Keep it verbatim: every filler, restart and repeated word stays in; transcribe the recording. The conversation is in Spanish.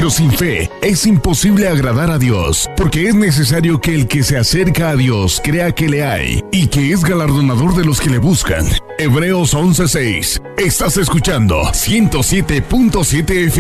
Pero sin fe es imposible agradar a Dios, porque es necesario que el que se acerca a Dios crea que le hay y que es galardonador de los que le buscan. Hebreos once seis. Estás escuchando ciento siete punto siete F M.